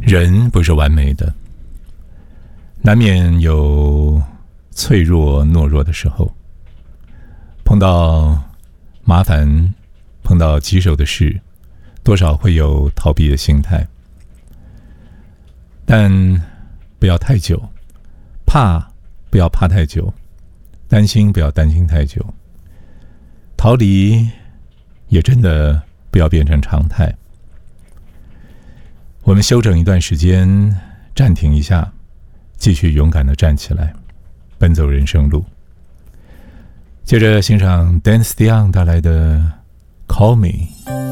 人不是完美的，难免有脆弱懦弱的时候，碰到麻烦，碰到棘手的事，多少会有逃避的心态，但不要太久，怕不要怕太久，担心不要担心太久，逃离也真的不要变成常态。我们休整一段时间，暂停一下，继续勇敢地站起来，奔走人生路。接着欣赏 Dance Dion 带来的 Call Me。